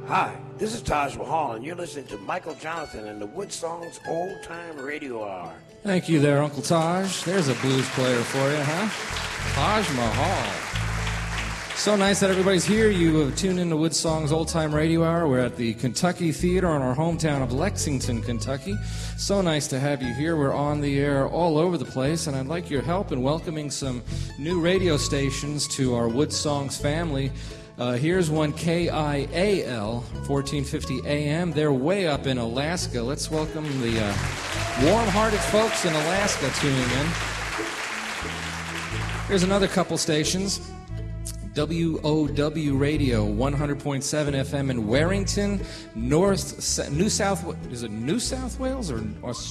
Hi, this is Taj Mahal, and you're listening to Michael Jonathan and the Wood Songs Old Time Radio Hour. Thank you there, Uncle Taj. There's a blues player for you, huh? Taj Mahal. So nice that everybody's here. You have tuned in to Wood Songs Old Time Radio Hour. We're at the Kentucky Theater in our hometown of Lexington, Kentucky. So nice to have you here. We're on the air all over the place, and I'd like your help in welcoming some new radio stations to our Wood Songs family. Here's one, KIAL, 1450 AM. They're way up in Alaska. Let's welcome the warm-hearted folks in Alaska tuning in. Here's another couple stations. WOW Radio, 100.7 FM in Warrington, New South Wales or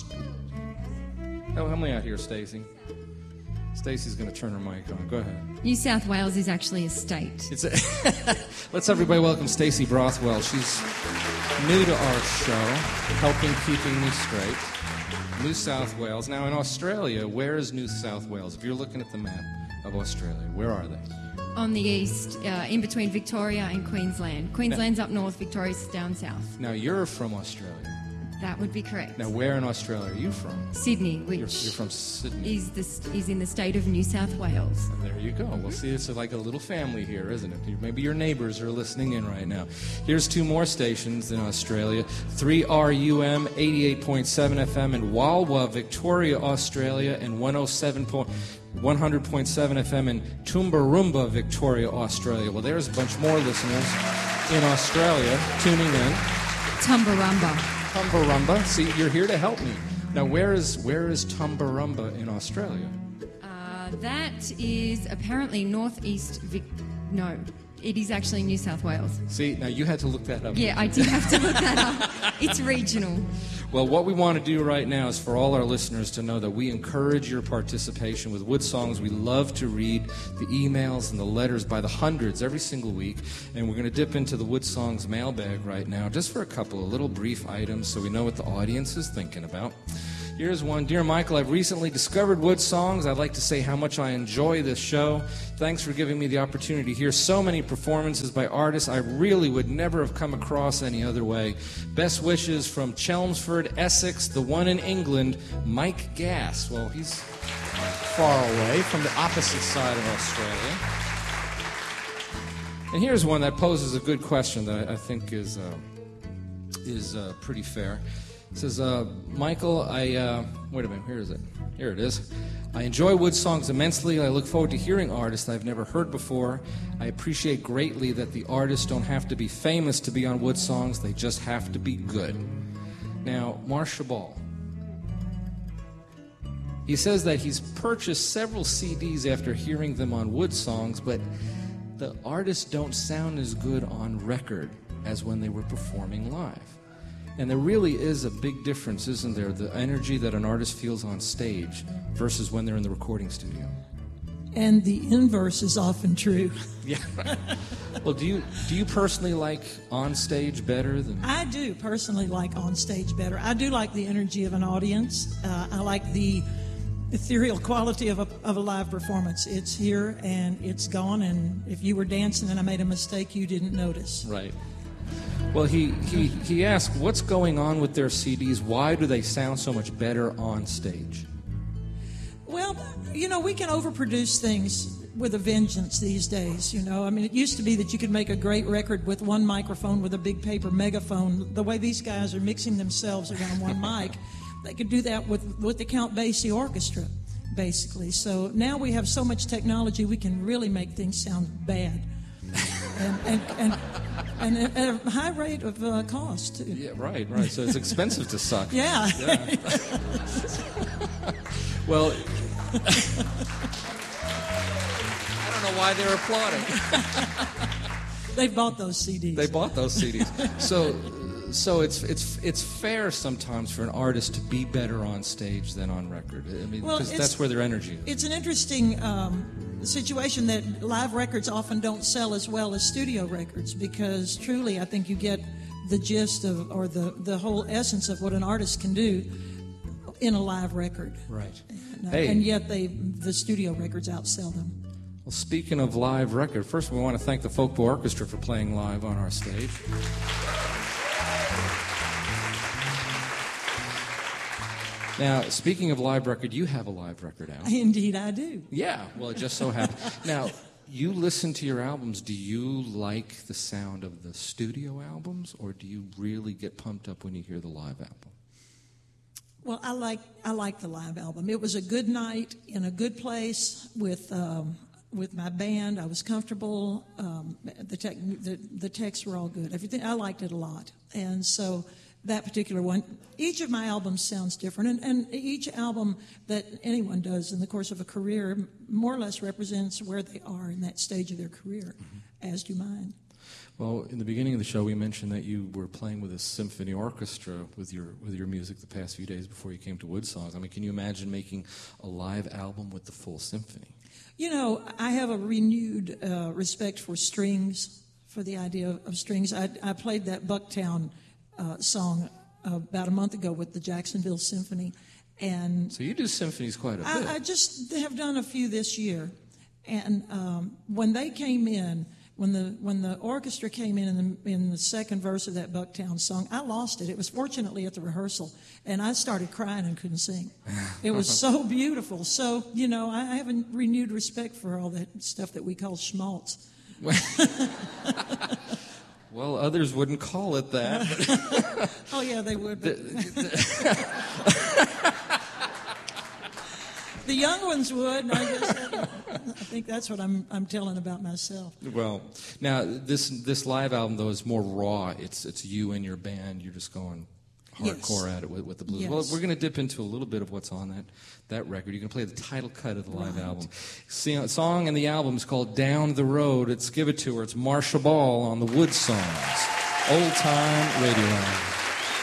help me out here, Stacy. Stacy's going to turn her mic on. Go ahead. New South Wales is actually a state. Let's everybody welcome Stacy Brothwell. She's new to our show, helping keeping me straight. New South Wales. Now in Australia, where is New South Wales? If you're looking at the map of Australia, where are they? On the east, in between Victoria and Queensland. Queensland's up north, Victoria's down south. Now you're from Australia. That would be correct. Now where in Australia are you from? Sydney, which you're from Sydney. is in the state of New South Wales. And there you go. Well, see, it's like a little family here, isn't it? Maybe your neighbors are listening in right now. Here's two more stations in Australia. 3RUM, 88.7 FM in Walwa, Victoria, Australia, and 100.7 FM in Tumbarumba, Victoria, Australia. Well, there's a bunch more listeners in Australia tuning in. Tumbarumba. Tumbarumba. See, you're here to help me. Now, where is Tumbarumba in Australia? That is apparently northeast No, it is actually New South Wales. See, now you had to look that up. Yeah, I did have to look that up. It's regional. Well, what we want to do right now is for all our listeners to know that we encourage your participation with Wood Songs. We love to read the emails and the letters by the hundreds every single week, and we're going to dip into the Wood Songs mailbag right now just for a couple of little brief items so we know what the audience is thinking about. Here's one. Dear Michael, I've recently discovered Wood Songs. I'd like to say how much I enjoy this show. Thanks for giving me the opportunity to hear so many performances by artists I really would never have come across any other way. Best wishes from Chelmsford, Essex, the one in England, Mike Gass. Well, he's far away from the opposite side of Australia. And here's one that poses a good question that I think is pretty fair. It says, Michael, wait a minute, where is it? Here it is. I enjoy Wood Songs immensely. I look forward to hearing artists I've never heard before. I appreciate greatly that the artists don't have to be famous to be on Wood Songs. They just have to be good. Now, Marcia Ball. He says that he's purchased several CDs after hearing them on Wood Songs, but the artists don't sound as good on record as when they were performing live. And there really is a big difference, isn't there? The energy that an artist feels on stage versus when they're in the recording studio. And the inverse is often true. Yeah. Well, do you personally like on stage better than? I do personally like on stage better. I do like the energy of an audience. I like the ethereal quality of a live performance. It's here and it's gone. And if you were dancing and I made a mistake, you didn't notice. Right. Well, he asked, what's going on with their CDs? Why do they sound so much better on stage? Well, we can overproduce things with a vengeance these days, I mean, it used to be that you could make a great record with one microphone with a big paper megaphone. The way these guys are mixing themselves around one mic, they could do that with the Count Basie Orchestra, basically. So now we have so much technology, we can really make things sound bad. And at a high rate of cost, too. Yeah, right. So it's expensive to suck. Yeah. Well, I don't know why they're applauding. They bought those CDs. So it's fair sometimes for an artist to be better on stage than on record. I mean, because that's where their energy is. It's an interesting situation that live records often don't sell as well as studio records, because truly I think you get the gist of, or the whole essence of what an artist can do in a live record. Right. And yet the studio records outsell them. Well, speaking of live record, first we want to thank the Folk Boy Orchestra for playing live on our stage. Now, speaking of live record, you have a live record out. Indeed, I do. Yeah, well, it just so happened. Now, you listen to your albums. Do you like the sound of the studio albums, or do you really get pumped up when you hear the live album? Well, I like the live album. It was a good night in a good place with my band. I was comfortable. The texts were all good. Everything, I liked it a lot, and so that particular one. Each of my albums sounds different, and each album that anyone does in the course of a career more or less represents where they are in that stage of their career, as do mine. Well, in the beginning of the show, we mentioned that you were playing with a symphony orchestra with your music the past few days before you came to Woodsongs. I mean, can you imagine making a live album with the full symphony? You know, I have a renewed respect for strings, for the idea of strings. I played that Bucktown song about a month ago with the Jacksonville Symphony, and so you do symphonies quite a bit. I just have done a few this year, and when they came in, when the orchestra came in the second verse of that Bucktown song, I lost it. It was fortunately at the rehearsal, and I started crying and couldn't sing. It was so beautiful. So you know, I have a renewed respect for all that stuff that we call schmaltz. Well, others wouldn't call it that. Oh, yeah, they would. The young ones would, and I think that's what I'm telling about myself. Well, now, this live album, though, is more raw. It's you and your band. You're just going hardcore at it with the blues. Yes. Well, we're going to dip into a little bit of what's on that record. You're going to play the title cut of the live album. Song and the album is called Down the Road. It's Give It To Her. It's Marcia Ball on the Wood Songs. Old Time Radio Hour.